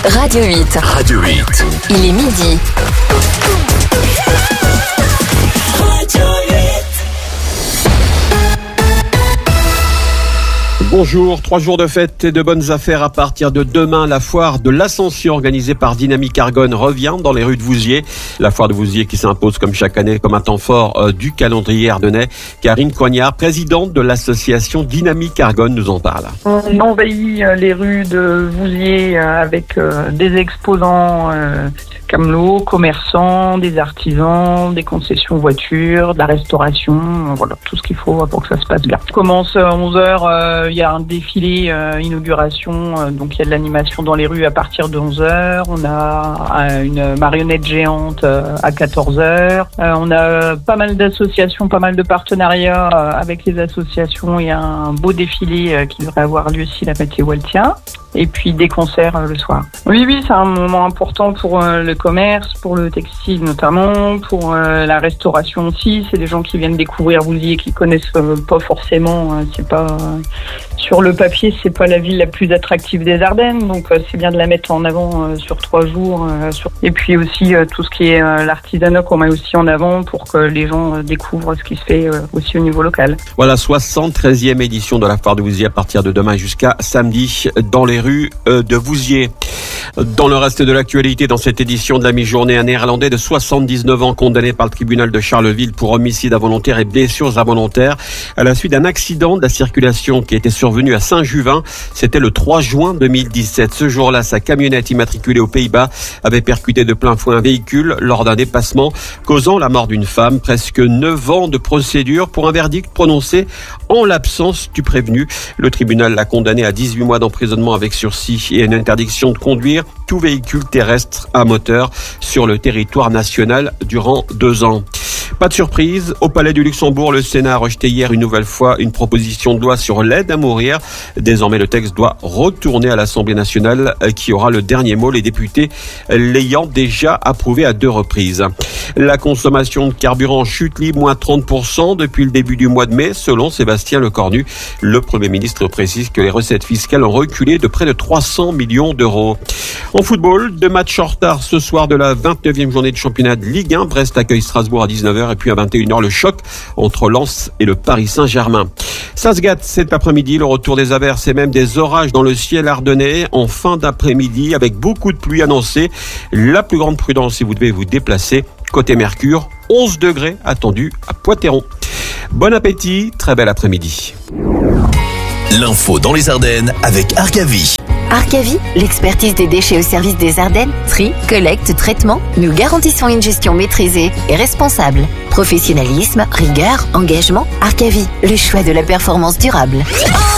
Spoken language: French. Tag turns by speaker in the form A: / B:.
A: Radio 8.
B: Radio 8.
A: Il est midi.
C: Bonjour, 3 jours de fête et de bonnes affaires à partir de demain. La foire de l'Ascension organisée par Dynamique Argonne revient dans les rues de Vouziers. La foire de Vouziers qui s'impose comme chaque année comme un temps fort du calendrier ardennais. Karine Coignard, présidente de l'association Dynamique Argonne, nous en parle.
D: On envahit les rues de Vouziers avec des exposants camelots, commerçants, des artisans, des concessions voitures, de la restauration, voilà, tout ce qu'il faut pour que ça se passe bien. On commence à 11h, il y a un défilé inauguration, donc il y a de l'animation dans les rues à partir de 11h. On a une marionnette géante à 14h. On a pas mal d'associations, pas mal de partenariats avec les associations. Il y a un beau défilé qui devrait avoir lieu si la fête est Waltia. Et puis des concerts le soir. Oui, c'est un moment important pour le commerce, pour le textile notamment, pour la restauration aussi. C'est des gens qui viennent découvrir Vouziers, qui connaissent pas forcément. C'est pas sur le papier, c'est pas la ville la plus attractive des Ardennes, donc c'est bien de la mettre en avant sur 3 jours. Et puis aussi tout ce qui est l'artisanat qu'on met aussi en avant pour que les gens découvrent ce qui se fait aussi au niveau local.
C: Voilà, 73e édition de la foire de Vouziers à partir de demain jusqu'à samedi dans les rues de Vouziers. Dans le reste de l'actualité, dans cette édition de la mi-journée, un Néerlandais de 79 ans condamné par le tribunal de Charleville pour homicide involontaire et blessures involontaires à la suite d'un accident de la circulation qui était survenu à Saint-Juvin. C'était le 3 juin 2017. Ce jour-là, sa camionnette immatriculée aux Pays-Bas avait percuté de plein fouet un véhicule lors d'un dépassement, causant la mort d'une femme. Presque 9 ans de procédure pour un verdict prononcé en l'absence du prévenu. Le tribunal l'a condamné à 18 mois d'emprisonnement avec sursis et une interdiction de conduire tout véhicule terrestre à moteur sur le territoire national durant 2 ans. Pas de surprise, au Palais du Luxembourg, le Sénat a rejeté hier une nouvelle fois une proposition de loi sur l'aide à mourir. Désormais, le texte doit retourner à l'Assemblée nationale qui aura le dernier mot, les députés l'ayant déjà approuvé à 2 reprises. La consommation de carburant chute libre, moins 30% depuis le début du mois de mai, selon Sébastien Lecornu. Le Premier ministre précise que les recettes fiscales ont reculé de près de 300 millions d'euros. En football, 2 matchs en retard ce soir de la 29e journée de championnat de Ligue 1. Brest accueille Strasbourg à 19h et puis à 21h, le choc entre Lens et le Paris Saint-Germain. Ça se gâte cet après-midi, le retour des averses et même des orages dans le ciel ardennais en fin d'après-midi avec beaucoup de pluie annoncée. La plus grande prudence si vous devez vous déplacer. Côté Mercure, 11 degrés attendus à Poitéron. Bon appétit, très bel après-midi.
B: L'info dans les Ardennes avec Arcavi.
A: Arcavi, l'expertise des déchets au service des Ardennes. Tri, collecte, traitement. Nous garantissons une gestion maîtrisée et responsable. Professionnalisme, rigueur, engagement. Arcavi, le choix de la performance durable.